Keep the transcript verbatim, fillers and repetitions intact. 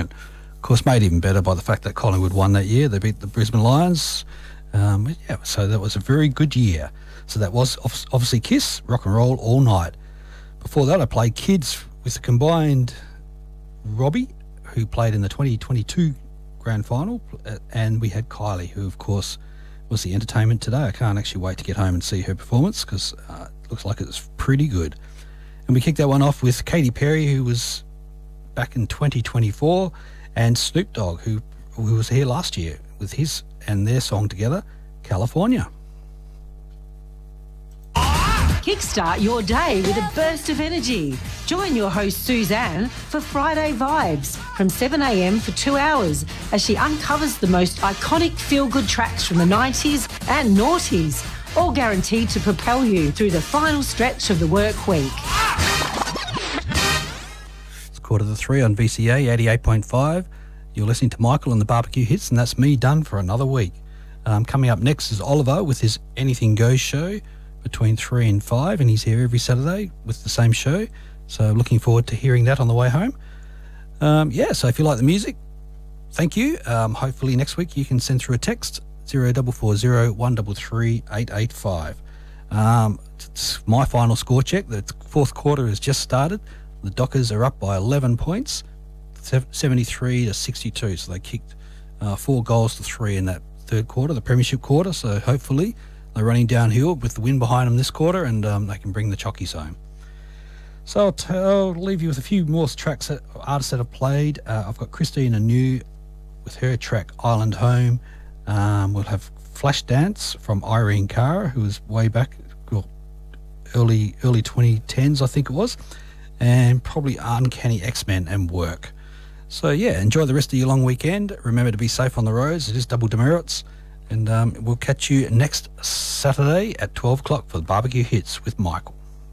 brilliant. Of course, made even better by the fact that Collingwood won that year. They beat the Brisbane Lions. Um, yeah, so that was a very good year. So that was obviously Kiss, Rock and Roll All Night. Before that, I played Kids with the combined Robbie, who played in the twenty twenty-two Grand Final, and we had Kylie, who, of course, was the entertainment today. I can't actually wait to get home and see her performance because uh, it looks like it's pretty good. And we kicked that one off with Katy Perry, who was back in twenty twenty-four, and Snoop Dogg, who, who was here last year with his and their song together, California. Kickstart your day with a burst of energy. Join your host Suzanne for Friday Vibes from seven a m for two hours as she uncovers the most iconic feel-good tracks from the nineties and noughties, all guaranteed to propel you through the final stretch of the work week. It's quarter to three on V C A eighty-eight point five. You're listening to Michael on the Barbecue Hits, and that's me done for another week. Um, coming up next is Oliver with his Anything Goes show between three and five, and he's here every Saturday with the same show. So looking forward to hearing that on the way home. Um, yeah, so if you like the music, thank you. Um, hopefully next week you can send through a text, zero four four zero, one three three, eight eight five. Um, it's my final score check. The fourth quarter has just started. The Dockers are up by eleven points, seventy-three to sixty-two. So they kicked uh, four goals to three in that third quarter, the premiership quarter. So hopefully they're running downhill with the wind behind them this quarter, and um, they can bring the Chockies home. So I'll, t- I'll leave you with a few more tracks that artists that have played. Uh, I've got Christina New with her track Island Home. Um, we'll have Flashdance from Irene Cara, who was way back, well, early early twenty tens, I think it was, and probably Uncanny X-Men and Work. So yeah, enjoy the rest of your long weekend. Remember to be safe on the roads. It is double demerits. And um, we'll catch you next Saturday at twelve o'clock for the Barbecue Hits with Michael.